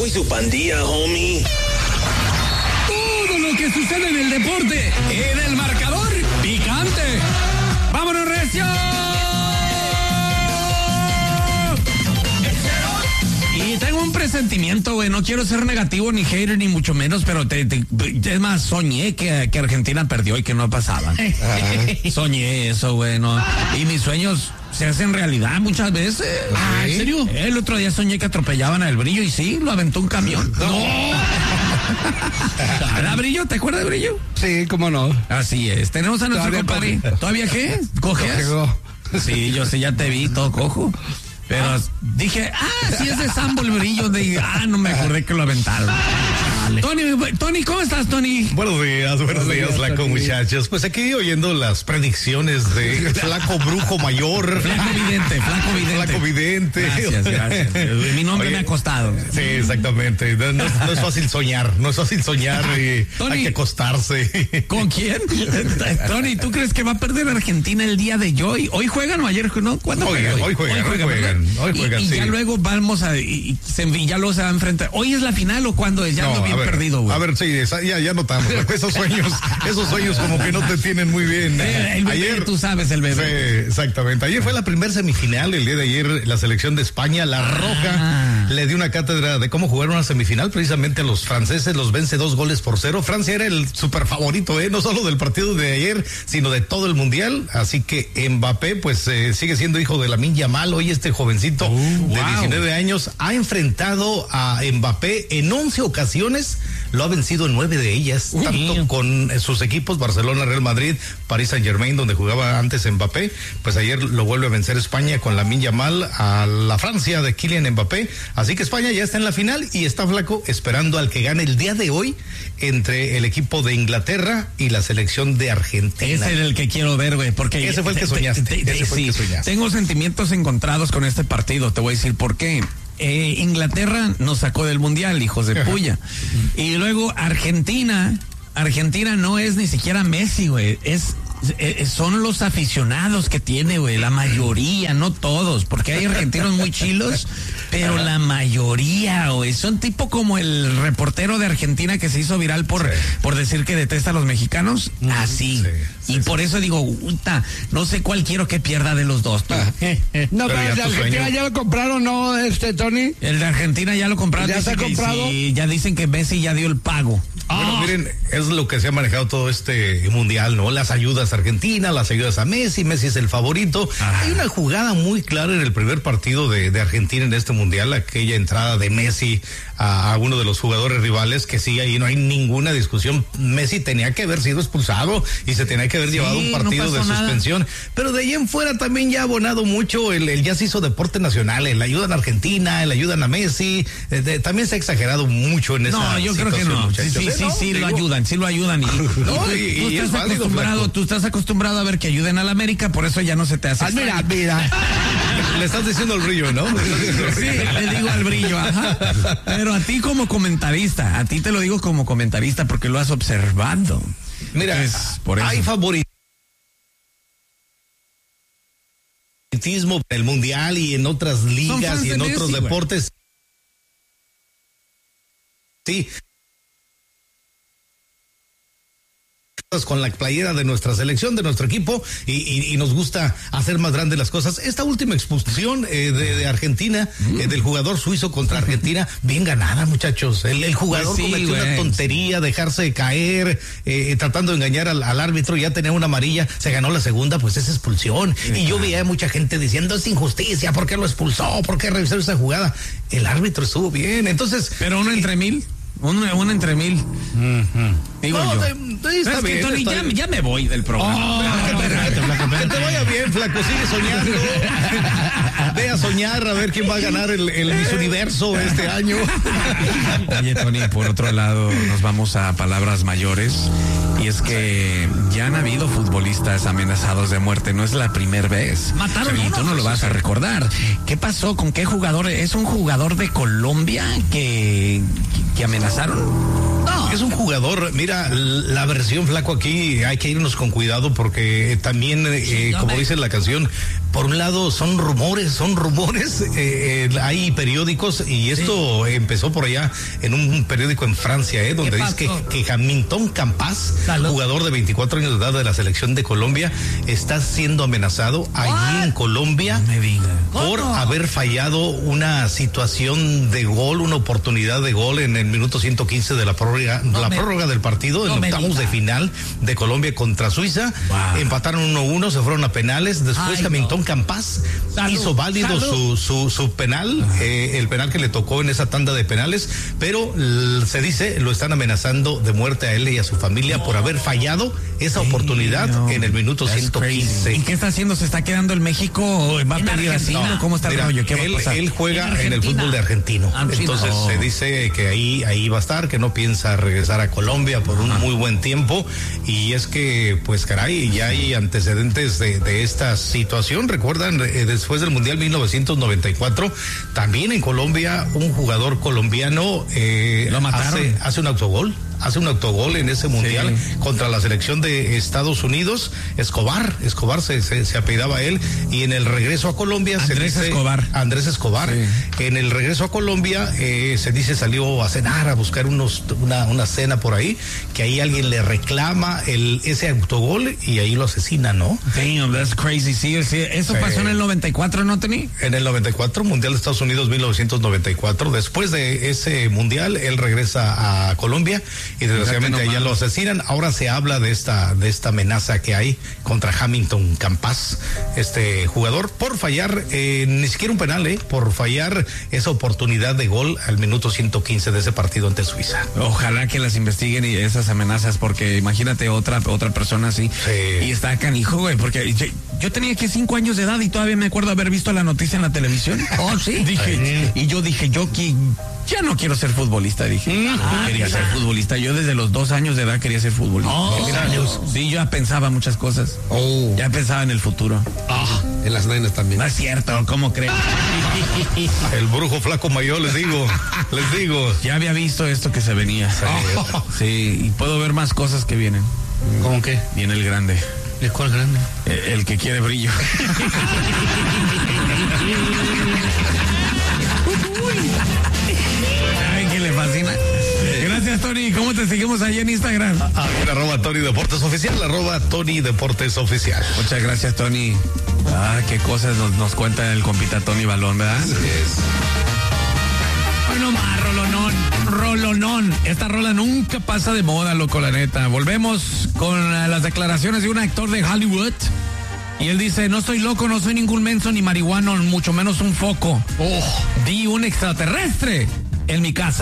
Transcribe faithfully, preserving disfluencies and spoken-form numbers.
Paco y su pandilla, homie. Todo lo que sucede en el deporte, en el marcador picante. ¡Vámonos, recio! Y tengo un presentimiento, güey, no quiero ser negativo ni hater ni mucho menos, pero te, te, es más, soñé que, que Argentina perdió y que no pasaba. Soñé eso, güey, no. Y mis sueños se hacen realidad muchas veces. Ah, ¿en serio? El otro día soñé que atropellaban al Brillo y sí, lo aventó un camión. ¡No! ¿Era Brillo? ¿Te acuerdas de Brillo? Sí, cómo no. Así es. Tenemos a nuestro Todavía compadre. coge. ¿Todavía qué? ¿Coges? Cogeo. Sí, yo sí, ya te vi todo cojo. Pero ah. dije, ah, sí es de Sambo el Brillo. De, ah, no me acordé que lo aventaron. Vale. Tony, Tony, ¿cómo estás, Tony? Buenos días, buenos días, Flaco, muchachos. Pues aquí oyendo las predicciones de Flaco Brujo Mayor. Flaco Vidente, Flaco Vidente. Flaco Vidente. Gracias, gracias. Mi nombre Oye, me ha costado. Sí, exactamente. No, no, no es fácil soñar, no es fácil soñar y Tony, hay que acostarse. ¿Con quién? Tony, ¿tú crees que va a perder Argentina el día de hoy? ¿Hoy juegan o ayer? ¿No? ¿Cuándo hoy, juegan? Hoy juegan, hoy juegan, hoy juegan. Hoy juegan y, y sí. ya luego vamos a, y, y ya luego se va a enfrentar. ¿Hoy es la final o cuándo es? Ya no, ando bien a ver, perdido, güey. A ver, sí, ya, ya notamos. Esos sueños, esos sueños como que no te tienen muy bien. Eh, el bebé, ayer, tú sabes, el bebé. Sí, exactamente. Ayer fue la primer semifinal, el día de ayer, la selección de España, la Roja, ah. le dio una cátedra de cómo jugar una semifinal, precisamente a los franceses, los vence dos goles por cero. Francia era el super favorito, eh, no solo del partido de ayer, sino de todo el mundial. Así que Mbappé, pues, eh, sigue siendo hijo de Lamine Yamal. Hoy este jovencito uh, de wow. diecinueve años ha enfrentado a Mbappé en once ocasiones, lo ha vencido en nueve de ellas, uh, tanto mío. con sus equipos Barcelona, Real Madrid, París Saint Germain, donde jugaba antes Mbappé. Pues ayer lo vuelve a vencer España con Lamine Yamal a la Francia de Kylian Mbappé. Así que España ya está en la final y está Flaco esperando al que gane el día de hoy entre el equipo de Inglaterra y la selección de Argentina. Ese es el que quiero ver, güey, porque ese fue el que soñaste. Te, te, te, ese fue sí, el que soñaste. Tengo sentimientos encontrados con este partido. Te voy a decir por qué. Eh, Inglaterra nos sacó del mundial, hijos de puya. Y luego Argentina, Argentina no es ni siquiera Messi, güey, es Eh, son los aficionados que tiene, güey, la mayoría, no todos, porque hay argentinos muy chilos, pero la mayoría, güey, son tipo como el reportero de Argentina que se hizo viral por, sí. por decir que detesta a los mexicanos, mm, así. Sí, sí, y sí. por eso digo, uta, no sé cuál quiero que pierda de los dos. Ah. No, pero el de Argentina ya lo compraron, ¿no, este Tony? El de Argentina ya lo compraron. ¿Ya está comprado? Sí, ya dicen que Messi ya dio el pago. Bueno, oh. miren, es lo que se ha manejado todo este mundial, ¿no? Las ayudas a Argentina, las ayudas a Messi, Messi es el favorito. Ah. Hay una jugada muy clara en el primer partido de, de Argentina en este mundial, aquella entrada de Messi a, a uno de los jugadores rivales, que sí, ahí no hay ninguna discusión. Messi tenía que haber sido expulsado y se tenía que haber sí, llevado un partido no de suspensión. Nada. Pero de ahí en fuera también ya ha abonado mucho, el, el ya se hizo deporte nacional, el ayudan a Argentina, el ayudan a Messi, eh, de, también se ha exagerado mucho en esa No, yo creo que no. Sí, sí, sí, ¿no? sí, Digo, lo ayudan, sí lo ayudan. Y, no, y, y, tú, y estás es válido, acostumbrado, flaco. tú estás acostumbrado a ver que ayuden a la América, por eso ya no se te hace. Ah, mira, mira. Le estás diciendo al Brillo, ¿no? Sí, le digo al Brillo, ajá. Pero a ti como comentarista, a ti te lo digo como comentarista porque lo has observado. Mira, es por eso. Hay favoritismo en el mundial y en otras ligas y en otros Messi, deportes. Sí. Con la playera de nuestra selección, de nuestro equipo, y, y, y nos gusta hacer más grandes las cosas. Esta última expulsión eh, de, de Argentina, mm. eh, del jugador suizo contra Argentina, bien ganada, muchachos. El, el jugador pues sí, cometió güey. una tontería, dejarse caer, eh, tratando de engañar al, al árbitro, ya tenía una amarilla, se ganó la segunda, pues es expulsión. Sí, y yo veía a mucha gente diciendo, es injusticia, ¿por qué lo expulsó? ¿Por qué revisó esa jugada? El árbitro estuvo bien, entonces... Pero uno entre mil. Uno, uno entre mil. Uh-huh. Digo no, yo. De, de, está es bien, que, Tony, ya, ya me voy del programa. Oh, que, te, que te vaya bien, flaco. Sigue soñando. Ve a soñar a ver quién va a ganar el, el Miss Universo este año. Oye, Tony, por otro lado, nos vamos a palabras mayores. Y es que ya han habido futbolistas amenazados de muerte. No es la primera vez. Mataron y tú no lo vas a recordar. ¿Qué pasó? ¿Con qué jugador? Es un jugador de Colombia que... que amenazaron. No, es un jugador, mira, la versión Flaco aquí hay que irnos con cuidado porque también, eh, como dice la canción, por un lado son rumores, son rumores, eh, eh, hay periódicos y esto sí. empezó por allá en un periódico en Francia, eh, donde dice que, que Hamilton Campas, Salud. jugador de veinticuatro años de edad de la selección de Colombia, está siendo amenazado allí What? en Colombia no me diga. por ¿Cómo? haber fallado una situación de gol, una oportunidad de gol en el minuto ciento quince de la prórroga, no la me, prórroga del partido, no en octavos de final de Colombia contra Suiza. Wow. Empataron uno a uno, se fueron a penales. Después Ay, Hamilton no. Campas Salud. hizo válido su, su, su penal, eh, el penal que le tocó en esa tanda de penales, pero l- se dice, lo están amenazando de muerte a él y a su familia no. por haber fallado esa sí, oportunidad no. en el minuto That's ciento quince. Crazy. ¿Y qué está haciendo? ¿Se está quedando el México? ¿Va a pedir así? No. ¿Cómo está Mira, el rollo? ¿Qué va él, a pasar? él juega en, en el fútbol de argentino. Argentina. Entonces oh. se dice que ahí, ahí va a estar, que no piensa regresar a Colombia por un Ajá. muy buen tiempo. Y es que, pues caray, ya hay antecedentes de, de esta situación. Recuerdan, eh, después del Mundial mil novecientos noventa y cuatro, también en Colombia, un jugador colombiano eh, lo mataron. Hace, hace un autogol. Hace un autogol en ese mundial sí. contra la selección de Estados Unidos. Escobar, Escobar se, se, se apellidaba él. Y en el regreso a Colombia Andrés se dice, Escobar. Andrés Escobar. Sí. En el regreso a Colombia eh, se dice salió a cenar, a buscar unos una, una cena por ahí, que ahí alguien le reclama el ese autogol y ahí lo asesina, ¿no? Damn, that's crazy. Sí, sí. Eso sí. pasó en el noventa y cuatro, ¿no, Tony? En el noventa y cuatro, Mundial de Estados Unidos mil novecientos noventa y cuatro. Después de ese mundial, él regresa a Colombia y desgraciadamente allá lo asesinan. Ahora se habla de esta de esta amenaza que hay contra Hamilton Campas, este jugador, por fallar eh, ni siquiera un penal, eh, por fallar esa oportunidad de gol al minuto ciento quince de ese partido ante Suiza. Ojalá que las investiguen y esas amenazas, porque imagínate otra otra persona así sí. y está canijo, güey, porque yo, yo tenía que cinco años de edad y todavía me acuerdo haber visto la noticia en la televisión. Oh, sí. Dije, y yo dije, yo que ya no quiero ser futbolista, dije. Ah, quería ser futbolista. Yo desde los dos años de edad quería ser futbolista. Oh, años. Sí, yo ya pensaba muchas cosas. Oh. Ya pensaba en el futuro. Ah, en las nenas también. No es cierto, ¿cómo creen? El brujo Flaco Mayor, les digo, les digo. Ya había visto esto que se venía. Oh. Sí, y puedo ver más cosas que vienen. ¿Cómo qué? Viene el grande. ¿El cuál grande? El, el que quiere brillo. ¿Saben qué le fascina? Gracias, Tony. ¿Cómo te seguimos ahí en Instagram? Ah, en arroba Tony Deportes Oficial, arroba Tony Deportes Oficial. Muchas gracias, Tony. Ah, qué cosas nos, nos cuenta el compita Tony Balón, ¿verdad? Así es. Bueno, más, rolonón, rolonón. Esta rola nunca pasa de moda, loco, la neta. Volvemos con uh, las declaraciones de un actor de Hollywood. Y él dice, no estoy loco, no soy ningún menso ni marihuano, mucho menos un foco. Oh, vi un extraterrestre en mi casa.